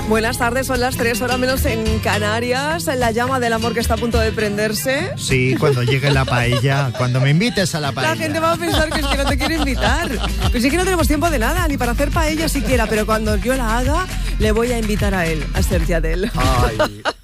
Buenas tardes, son las 3 horas menos en Canarias. La llama del amor que está a punto de prenderse. Sí, cuando llegue la paella, cuando me invites a la paella. La gente va a pensar que es que no te quiero invitar. Pues sí que no tenemos tiempo de nada, ni para hacer paella siquiera, pero cuando yo la haga, le voy a invitar a él, a ser ya de él. Ay.